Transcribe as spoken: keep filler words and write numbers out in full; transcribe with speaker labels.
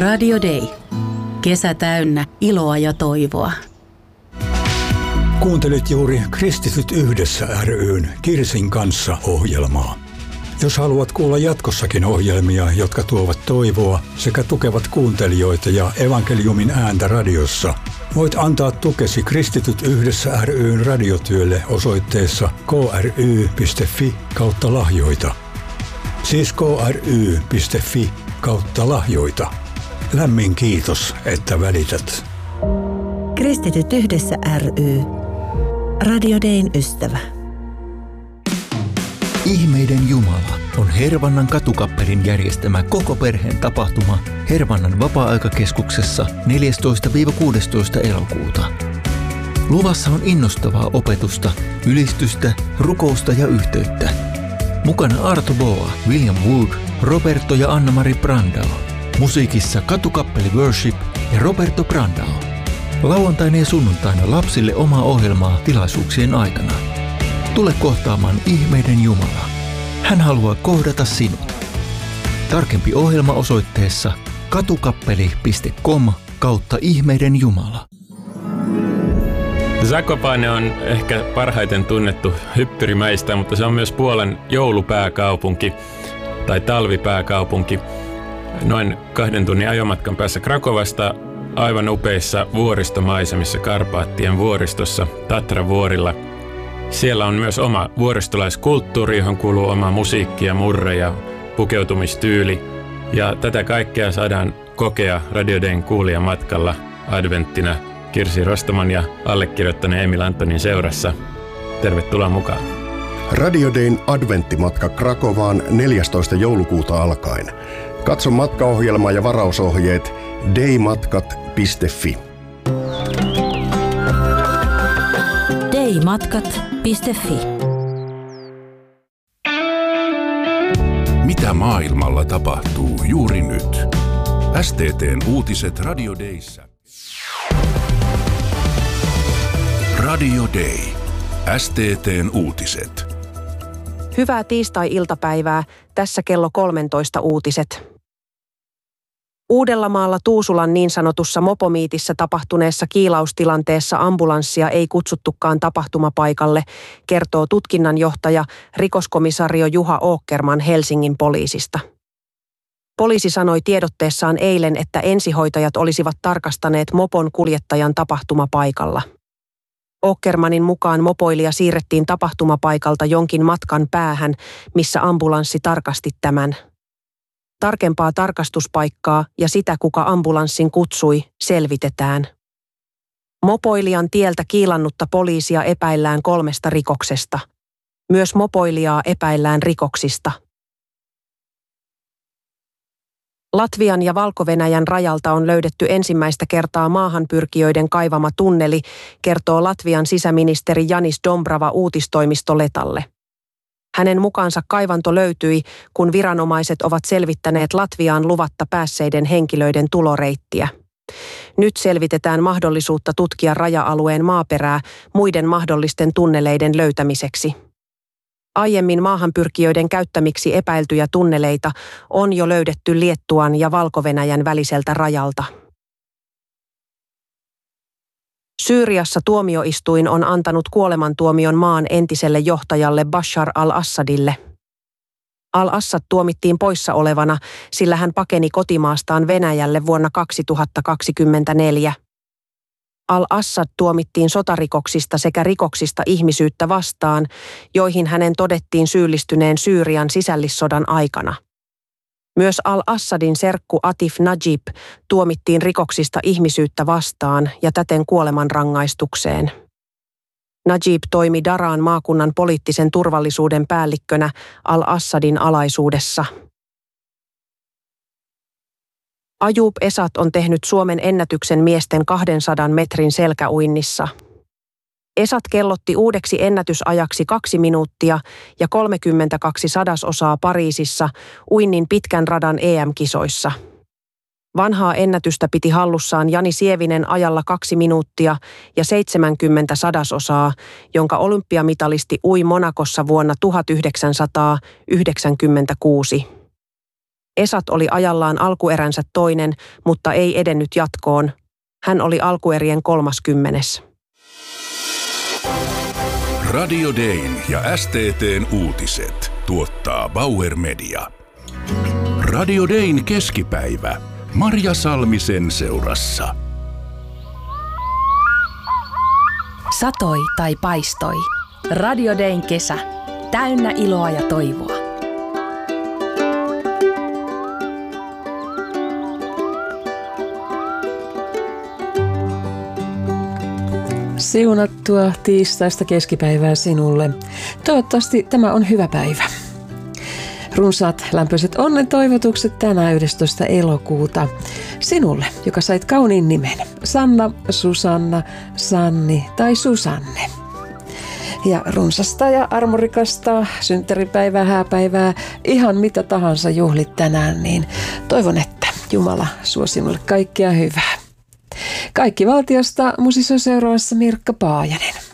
Speaker 1: Radio Day. Kesä täynnä iloa ja toivoa.
Speaker 2: Kuuntelit juuri Kristityt yhdessä ry:n Kirsin kanssa -ohjelmaa. Jos haluat kuulla jatkossakin ohjelmia, jotka tuovat toivoa sekä tukevat kuuntelijoita ja evankeliumin ääntä radiossa, voit antaa tukesi Kristityt yhdessä ry:n radiotyölle osoitteessa kry.fi kautta lahjoita. Siis kry.fi kautta lahjoita. Lämmin kiitos, että välität.
Speaker 3: Kristityt yhdessä ry. Radio Dayn ystävä.
Speaker 4: Ihmeiden Jumala on Hervannan katukappelin järjestämä koko perheen tapahtuma Hervannan vapaa-aikakeskuksessa neljästoista kuudestoista elokuuta. Luvassa on innostavaa opetusta, ylistystä, rukousta ja yhteyttä. Mukana Arto Boa, William Wood, Roberto ja Anna-Mari Brandao. Musiikissa katukappeli Worship ja Roberto Brandao. Lauantaina ja sunnuntaina lapsille omaa ohjelmaa tilaisuuksien aikana. Tule kohtaamaan ihmeiden Jumala. Hän haluaa kohdata sinut. Tarkempi ohjelma osoitteessa katukappeli piste com kautta ihmeiden Jumala.
Speaker 5: Zakopane on ehkä parhaiten tunnettu hyppyrimäistä, mutta se on myös Puolan joulupääkaupunki tai talvipääkaupunki. Noin kahden tunnin ajomatkan päässä Krakovasta, aivan upeissa vuoristomaisemissa Karpaattien vuoristossa Tatra-vuorilla. Siellä on myös oma vuoristolaiskulttuuri, johon kuuluu oma musiikki ja murre ja pukeutumistyyli. Ja tätä kaikkea saadaan kokea Radio Dayn kuulijamatkalla adventtina Kirsi Rostaman ja allekirjoittaneen Emil Antonin seurassa. Tervetuloa mukaan.
Speaker 6: Radio Dayn adventtimatka Krakovaan neljästoista joulukuuta alkaen. Katso matkaohjelma ja varausohjeet daymatkat piste fi.
Speaker 3: daymatkat piste fi.
Speaker 7: Mitä maailmalla tapahtuu juuri nyt? S T T:n uutiset Radio Dayssä. Radio Day. S T T:n uutiset.
Speaker 8: Hyvää tiistai-iltapäivää. Tässä kello kolmetoista uutiset. Uudellamaalla Tuusulan niin sanotussa mopomiitissä tapahtuneessa kiilaustilanteessa ambulanssia ei kutsuttukaan tapahtumapaikalle, kertoo tutkinnanjohtaja rikoskomisario Juha Åkerman Helsingin poliisista. Poliisi sanoi tiedotteessaan eilen, että ensihoitajat olisivat tarkastaneet mopon kuljettajan tapahtumapaikalla. Åkermanin mukaan mopoilija siirrettiin tapahtumapaikalta jonkin matkan päähän, missä ambulanssi tarkasti tämän. Tarkempaa tarkastuspaikkaa ja sitä, kuka ambulanssin kutsui, selvitetään. Mopoilijan tieltä kiilannutta poliisia epäillään kolmesta rikoksesta. Myös mopoilijaa epäillään rikoksista. Latvian ja Valko-Venäjän rajalta on löydetty ensimmäistä kertaa maahanpyrkijöiden kaivama tunneli, kertoo Latvian sisäministeri Janis Dombrava uutistoimisto Letalle. Hänen mukaansa kaivanto löytyi, kun viranomaiset ovat selvittäneet Latviaan luvatta päässeiden henkilöiden tuloreittiä. Nyt selvitetään mahdollisuutta tutkia raja-alueen maaperää muiden mahdollisten tunneleiden löytämiseksi. Aiemmin maahanpyrkijöiden käyttämiksi epäiltyjä tunneleita on jo löydetty Liettuan ja Valko-Venäjän väliseltä rajalta. Syyriassa tuomioistuin on antanut kuolemantuomion maan entiselle johtajalle Bashar al-Assadille. Al-Assad tuomittiin poissa olevana, sillä hän pakeni kotimaastaan Venäjälle vuonna kaksituhattakaksikymmentäneljä. Al-Assad tuomittiin sotarikoksista sekä rikoksista ihmisyyttä vastaan, joihin hänen todettiin syyllistyneen Syyrian sisällissodan aikana. Myös Al-Assadin serkku Atif Najib tuomittiin rikoksista ihmisyyttä vastaan ja täten kuolemanrangaistukseen. Najib toimi Daraan maakunnan poliittisen turvallisuuden päällikkönä Al-Assadin alaisuudessa. Ayub Esat on tehnyt Suomen ennätyksen miesten kahdensadan metrin selkäuinnissa. Esat kellotti uudeksi ennätysajaksi kaksi minuuttia ja kolmekymmentäkaksi sadasosaa Pariisissa uinnin pitkän radan E M-kisoissa. Vanhaa ennätystä piti hallussaan Jani Sievinen ajalla kaksi minuuttia ja seitsemänkymmentä sadasosaa, jonka olympiamitalisti ui Monakossa vuonna tuhatyhdeksänsataayhdeksänkymmentäkuusi. Esat oli ajallaan alkueränsä toinen, mutta ei edennyt jatkoon. Hän oli alkuerien kolmaskymmenes.
Speaker 7: Radio Dayn ja S T T:n uutiset tuottaa Bauer Media. Radio Dayn keskipäivä. Marja Salmisen seurassa.
Speaker 9: Satoi tai paistoi. Radio Dayn kesä. Täynnä iloa ja toivoa.
Speaker 10: Siunattua tiistaista keskipäivää sinulle. Toivottavasti tämä on hyvä päivä. Runsaat lämpöiset onnentoivotukset tänään yhdestoista elokuuta sinulle, joka sait kauniin nimen. Sanna, Susanna, Sanni tai Susanne. Ja runsasta ja armorikasta synttäripäivää, hääpäivää, ihan mitä tahansa juhlit tänään, niin toivon, että Jumala suo sinulle kaikkea hyvää. Kaikki valtiosta musisoi seuraavassa Mirkka Paajanen.